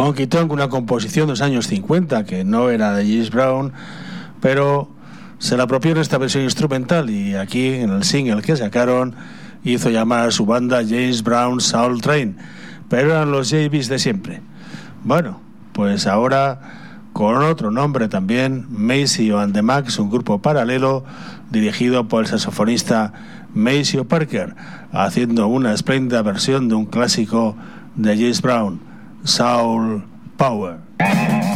Honky Tonk, una composición de los años 50 que no era de James Brown, pero se la apropió en esta versión instrumental, y aquí en el single que sacaron hizo llamar a su banda James Brown Soul Train, pero eran los JBs de siempre. Bueno, pues ahora con otro nombre también, Maceo and the Macs, un grupo paralelo dirigido por el saxofonista Maceo Parker, haciendo una espléndida versión de un clásico de James Brown, Soul Power.